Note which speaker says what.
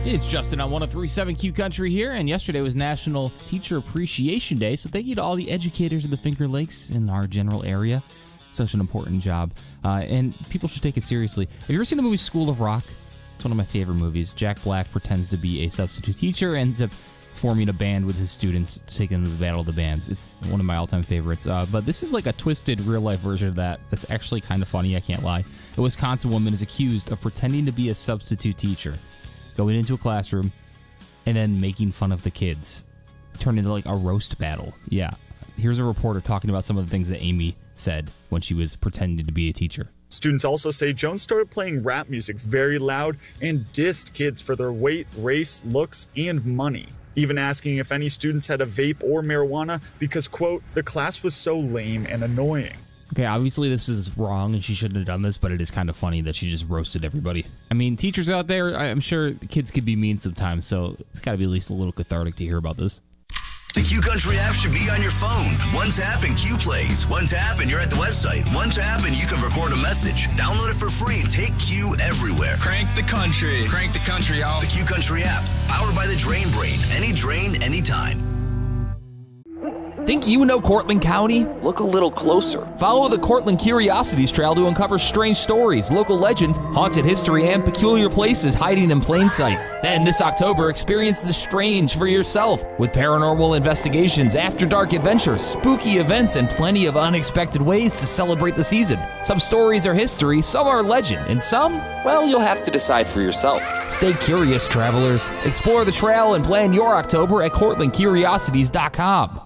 Speaker 1: It's Justin on 103.7 Q Country here, and yesterday was National Teacher Appreciation Day, so thank you to all the educators of the Finger Lakes in our general area. Such an important job, and people should take it seriously. Have you ever seen the movie School of Rock? It's one of my favorite movies. Jack Black pretends to be a substitute teacher, ends up forming a band with his students, taking them to the Battle of the Bands. It's one of my all-time favorites, but this is like a twisted real-life version of that that's actually kind of funny, I can't lie. A Wisconsin woman is accused of pretending to be a substitute teacher, going into a classroom, and then making fun of the kids. Turned into like a roast battle. Yeah. Here's a reporter talking about some of the things that Amy said when she was pretending to be a teacher.
Speaker 2: Students also say Jones started playing rap music very loud and dissed kids for their weight, race, looks, and money. Even asking if any students had a vape or marijuana because, quote, the class was so lame and annoying.
Speaker 1: Okay, obviously this is wrong and she shouldn't have done this, but it is kind of funny that she just roasted everybody. I mean, teachers out there, I'm sure kids could be mean sometimes, so it's got to be at least a little cathartic to hear about this.
Speaker 3: The Q Country app should be on your phone. One tap and Q plays. One tap and you're at the website. One tap and you can record a message. Download it for free and take Q everywhere.
Speaker 4: Crank the country. Crank the country, y'all.
Speaker 3: The Q Country app, powered by the Drain Brain. Any drain, anytime.
Speaker 5: Think you know Cortland County?
Speaker 3: Look a little closer.
Speaker 5: Follow the Cortland Curiosities Trail to uncover strange stories, local legends, haunted history, and peculiar places hiding in plain sight. Then this October, experience the strange for yourself with paranormal investigations, after-dark adventures, spooky events, and plenty of unexpected ways to celebrate the season. Some stories are history, some are legend, and some, well, you'll have to decide for yourself. Stay curious, travelers. Explore the trail and plan your October at CortlandCuriosities.com.